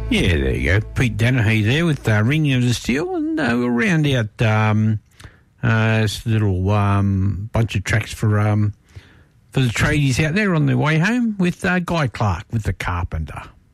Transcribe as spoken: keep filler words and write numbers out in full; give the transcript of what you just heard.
Yeah, there you go. Pete Danahy there with uh, Ringing of the Steel, and uh, we'll round out um, uh, this little um, bunch of tracks for um, for the tradies out there on their way home with uh, Guy Clark with The Carpenter.